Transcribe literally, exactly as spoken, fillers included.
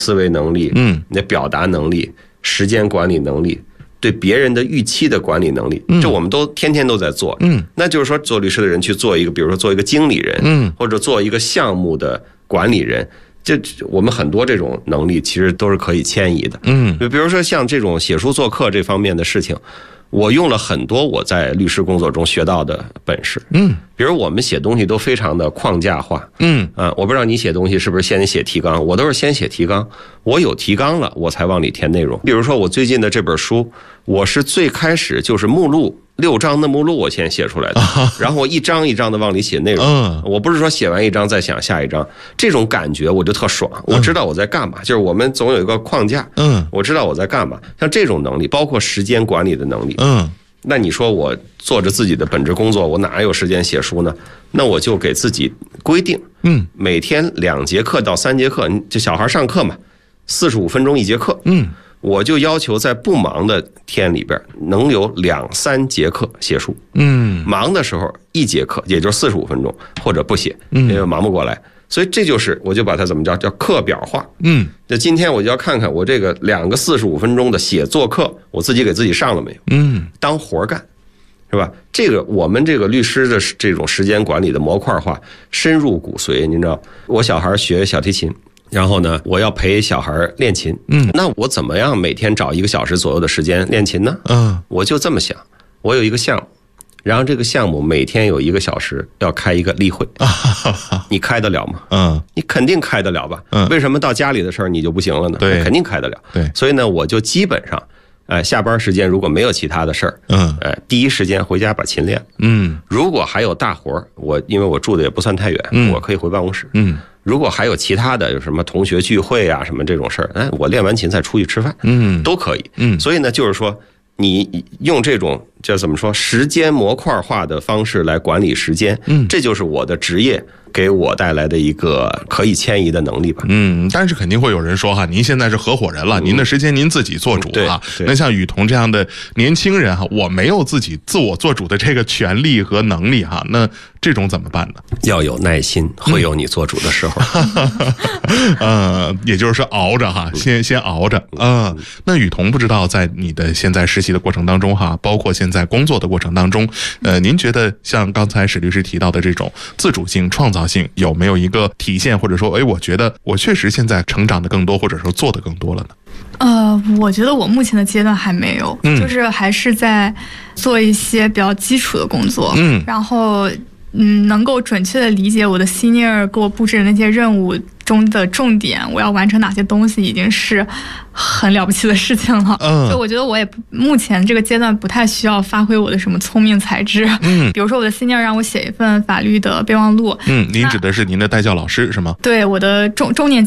思维能力，嗯，你的表达能力，时间管理能力，对别人的预期的管理能力，这我们都天天都在做。嗯，那就是说，做律师的人去做一个，比如说做一个经理人，嗯，或者做一个项目的管理人。这我们很多这种能力其实都是可以迁移的，嗯，比如说像这种写书做客这方面的事情，我用了很多我在律师工作中学到的本事，嗯，比如我们写东西都非常的框架化，嗯啊，我不知道你写东西是不是先写提纲，我都是先写提纲，我有提纲了我才往里填内容。比如说我最近的这本书，我是最开始就是目录。六章的目录我先写出来的，然后我一章一章的往里写内容。我不是说写完一章再想下一章，这种感觉我就特爽。我知道我在干嘛，就是我们总有一个框架，嗯，我知道我在干嘛。像这种能力，包括时间管理的能力，嗯，那你说我做着自己的本职工作，我哪有时间写书呢？那我就给自己规定，嗯，每天两节课到三节课，就小孩上课嘛，四十五分钟一节课，嗯。我就要求在不忙的天里边能有两三节课写书，嗯，忙的时候一节课，也就是四十五分钟，或者不写，因为忙不过来，所以这就是我就把它怎么叫叫课表化，嗯，那今天我就要看看我这个两个四十五分钟的写作课，我自己给自己上了没有，嗯，当活干，是吧？这个我们这个律师的这种时间管理的模块化深入骨髓，你知道，我小孩学小提琴。然后呢，我要陪小孩练琴，嗯，那我怎么样每天找一个小时左右的时间练琴呢？嗯，我就这么想，我有一个项目，然后这个项目每天有一个小时要开一个例会，你开得了吗？嗯，你肯定开得了吧？嗯，为什么到家里的事儿你就不行了呢？对，肯定开得了。对，所以呢，我就基本上，哎，下班时间如果没有其他的事儿，嗯，哎，第一时间回家把琴练，嗯，如果还有大活我因为我住的也不算太远，嗯，我可以回办公室，嗯。如果还有其他的，有什么同学聚会啊，什么这种事儿，哎，我练完琴再出去吃饭，嗯，都可以，嗯，所以呢，就是说，你用这种叫怎么说，时间模块化的方式来管理时间，嗯，这就是我的职业给我带来的一个可以迁移的能力吧。 嗯，但是肯定会有人说哈，您现在是合伙人了，嗯、您的时间您自己做主哈。那像雨桐这样的年轻人哈，我没有自己自我做主的这个权利和能力哈，那这种怎么办呢？ 要有耐心，会有你做主的时候。 嗯、呃，也就是说熬着哈，先先熬着啊、呃。那雨桐不知道在你的现在实习的过程当中哈，包括现在工作的过程当中，呃，您觉得像刚才史律师提到的这种自主性、创造性有没有一个体现，或者说，哎，我觉得我确实现在成长的更多，或者说做的更多了呢？ 呃，我觉得我目前的阶段还没有，嗯、就是还是在做一些比较基础的工作，嗯，然后嗯，能够准确的理解我的 senior 给我布置的那些任务中的重点，我要完成哪些东西，已经是很了不起的事情了。嗯，所以我觉得我也目前这个阶段不太需要发挥我的什么聪明才智。嗯，比如说我的 senior 让我写一份法律的备忘录。 嗯，您指的是您的代教老师是吗？ 对，我的中中年